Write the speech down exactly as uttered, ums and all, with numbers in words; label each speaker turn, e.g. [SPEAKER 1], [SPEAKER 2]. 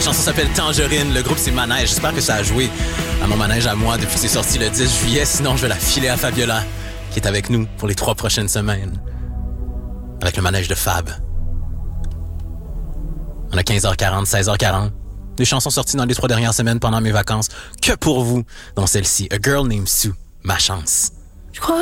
[SPEAKER 1] chanson s'appelle Tangerine. Le groupe, c'est Manège. J'espère que ça a joué à mon manège à moi depuis que c'est sorti le dix juillet. Sinon, je vais la filer à Fabiola, qui est avec nous pour les trois prochaines semaines. Avec le manège de Fab. On a quinze heures quarante, seize heures quarante. Des chansons sorties dans les trois dernières semaines pendant mes vacances. Que pour vous, dont celle-ci, A Girl Named Sue, Ma Chance.
[SPEAKER 2] Je crois